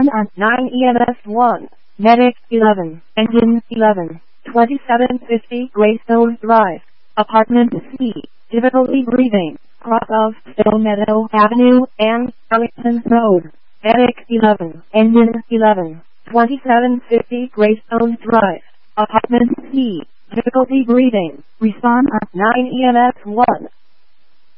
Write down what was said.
Respond on 9 EMS 1. Medic 11. Engine 11. 2750 Greystone Drive. Apartment C. Difficulty breathing. Cross of Stone Meadow Avenue and Arlington Road. Medic 11. Engine 11. 2750 Greystone Drive. Apartment C. Difficulty breathing. Respond on 9 EMS 1.